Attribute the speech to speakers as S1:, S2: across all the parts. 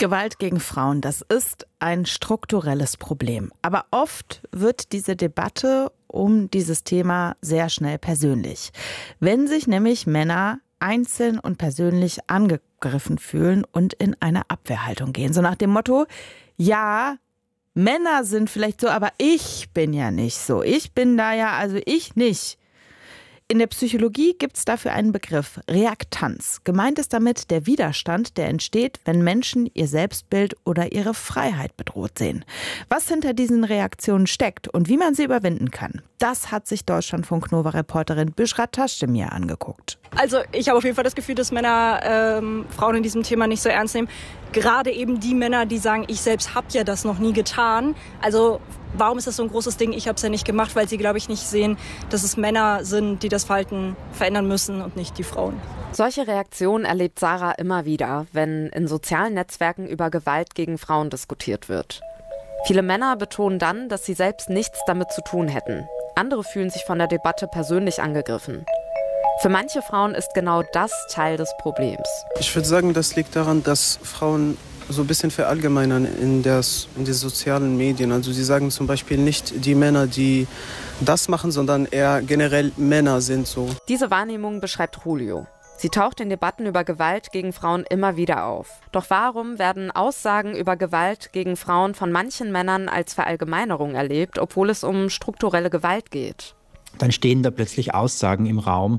S1: Gewalt gegen Frauen, das ist ein strukturelles Problem. Aber oft wird diese Debatte um dieses Thema sehr schnell persönlich. Wenn sich nämlich Männer einzeln und persönlich angegriffen fühlen und in eine Abwehrhaltung gehen. So nach dem Motto, ja, Männer sind vielleicht so, aber ich bin ja nicht so. Ich bin da ja, also ich nicht. In der Psychologie gibt es dafür einen Begriff, Reaktanz. Gemeint ist damit der Widerstand, der entsteht, wenn Menschen ihr Selbstbild oder ihre Freiheit bedroht sehen. Was hinter diesen Reaktionen steckt und wie man sie überwinden kann, das hat sich Deutschlandfunk-Nova-Reporterin Büschra Taschdemir angeguckt.
S2: Also ich habe auf jeden Fall das Gefühl, dass Männer Frauen in diesem Thema nicht so ernst nehmen. Gerade eben die Männer, die sagen, ich selbst habe ja das noch nie getan. Also warum ist das so ein großes Ding? Ich habe es ja nicht gemacht, weil sie, glaube ich, nicht sehen, dass es Männer sind, die das Verhalten verändern müssen und nicht die Frauen.
S3: Solche Reaktionen erlebt Sarah immer wieder, wenn in sozialen Netzwerken über Gewalt gegen Frauen diskutiert wird. Viele Männer betonen dann, dass sie selbst nichts damit zu tun hätten. Andere fühlen sich von der Debatte persönlich angegriffen. Für manche Frauen ist genau das Teil des Problems.
S4: Ich würde sagen, das liegt daran, dass Frauen so ein bisschen verallgemeinern in den sozialen Medien. Also sie sagen zum Beispiel nicht die Männer, die das machen, sondern eher generell Männer sind so.
S3: Diese Wahrnehmung beschreibt Julio. Sie taucht in Debatten über Gewalt gegen Frauen immer wieder auf. Doch warum werden Aussagen über Gewalt gegen Frauen von manchen Männern als Verallgemeinerung erlebt, obwohl es um strukturelle Gewalt geht?
S5: Dann stehen da plötzlich Aussagen im Raum,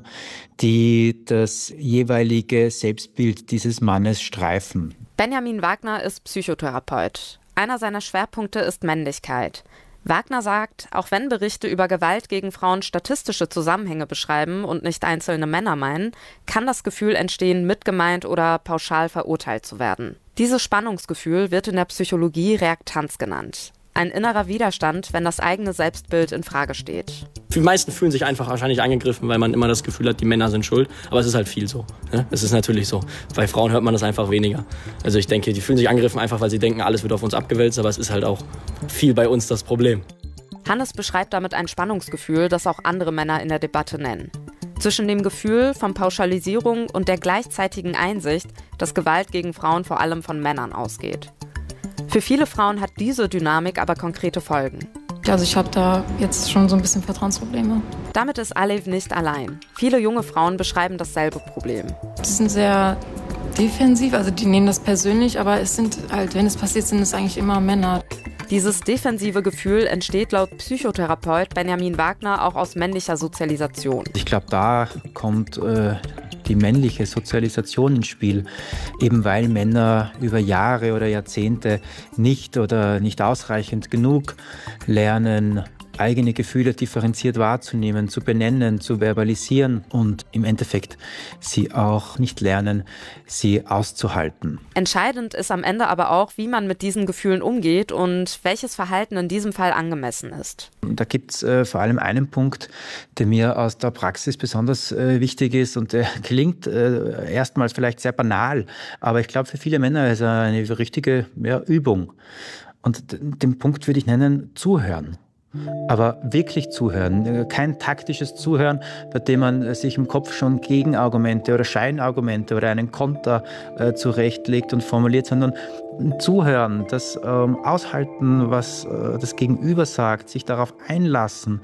S5: die das jeweilige Selbstbild dieses Mannes streifen.
S3: Benjamin Wagner ist Psychotherapeut. Einer seiner Schwerpunkte ist Männlichkeit. Wagner sagt, auch wenn Berichte über Gewalt gegen Frauen statistische Zusammenhänge beschreiben und nicht einzelne Männer meinen, kann das Gefühl entstehen, mitgemeint oder pauschal verurteilt zu werden. Dieses Spannungsgefühl wird in der Psychologie Reaktanz genannt. Ein innerer Widerstand, wenn das eigene Selbstbild in Frage steht.
S6: Die meisten fühlen sich einfach wahrscheinlich angegriffen, weil man immer das Gefühl hat, die Männer sind schuld. Aber es ist halt viel so. Ne? Es ist natürlich so. Bei Frauen hört man das einfach weniger. Also ich denke, die fühlen sich angegriffen einfach, weil sie denken, alles wird auf uns abgewälzt. Aber es ist halt auch viel bei uns das Problem.
S3: Hannes beschreibt damit ein Spannungsgefühl, das auch andere Männer in der Debatte nennen. Zwischen dem Gefühl von Pauschalisierung und der gleichzeitigen Einsicht, dass Gewalt gegen Frauen vor allem von Männern ausgeht. Für viele Frauen hat diese Dynamik aber konkrete Folgen.
S7: Also ich habe da jetzt schon so ein bisschen Vertrauensprobleme.
S3: Damit ist Alev nicht allein. Viele junge Frauen beschreiben dasselbe Problem.
S7: Die sind sehr defensiv, also die nehmen das persönlich, aber es sind halt, wenn es passiert, sind es eigentlich immer Männer.
S3: Dieses defensive Gefühl entsteht laut Psychotherapeut Benjamin Wagner auch aus männlicher Sozialisation.
S5: Ich glaube, da kommt die männliche Sozialisation ins Spiel, eben weil Männer über Jahre oder Jahrzehnte nicht ausreichend genug lernen, eigene Gefühle differenziert wahrzunehmen, zu benennen, zu verbalisieren und im Endeffekt sie auch nicht lernen, sie auszuhalten.
S3: Entscheidend ist am Ende aber auch, wie man mit diesen Gefühlen umgeht und welches Verhalten in diesem Fall angemessen ist.
S5: Da gibt es vor allem einen Punkt, der mir aus der Praxis besonders wichtig ist und der klingt erstmals vielleicht sehr banal, aber ich glaube für viele Männer ist er eine richtige Übung. Und den Punkt würde ich nennen, zuhören. Aber wirklich zuhören, kein taktisches Zuhören, bei dem man sich im Kopf schon Gegenargumente oder Scheinargumente oder einen Konter zurechtlegt und formuliert, sondern zuhören, das aushalten, was das Gegenüber sagt, sich darauf einlassen,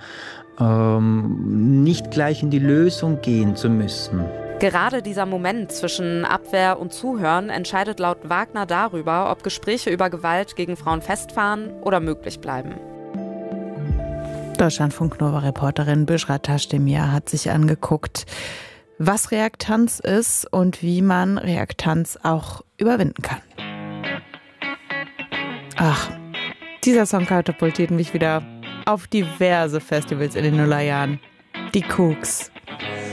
S5: nicht gleich in die Lösung gehen zu müssen.
S3: Gerade dieser Moment zwischen Abwehr und Zuhören entscheidet laut Wagner darüber, ob Gespräche über Gewalt gegen Frauen festfahren oder möglich bleiben.
S1: Deutschlandfunk-Nova-Reporterin Büschra Taschdemir hat sich angeguckt, was Reaktanz ist und wie man Reaktanz auch überwinden kann. Ach, dieser Song katapultiert mich wieder auf diverse Festivals in den Nullerjahren. Die Kooks.